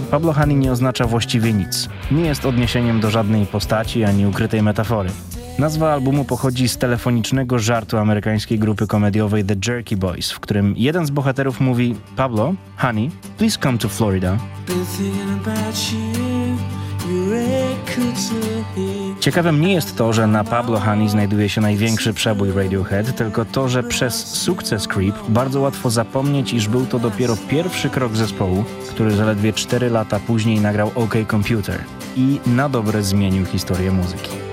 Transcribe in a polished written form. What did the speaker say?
Pablo Honey nie oznacza właściwie nic. Nie jest odniesieniem do żadnej postaci ani ukrytej metafory. Nazwa albumu pochodzi z telefonicznego żartu amerykańskiej grupy komediowej The Jerky Boys, w którym jeden z bohaterów mówi: Pablo, honey, please come to Florida. Ciekawym nie jest to, że na Pablo Honey znajduje się największy przebój Radiohead, tylko to, że przez sukces Creep bardzo łatwo zapomnieć, iż był to dopiero pierwszy krok zespołu, który zaledwie 4 lata później nagrał OK Computer i na dobre zmienił historię muzyki.